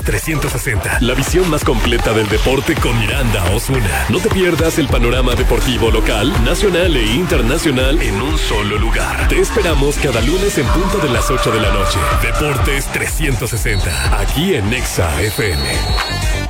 360, la visión más completa del deporte con Miranda Osuna. No te pierdas el panorama deportivo local, nacional e internacional en un solo lugar. Te esperamos cada lunes en punto de las 8 de la noche. Deportes 360, aquí en Nexa FM.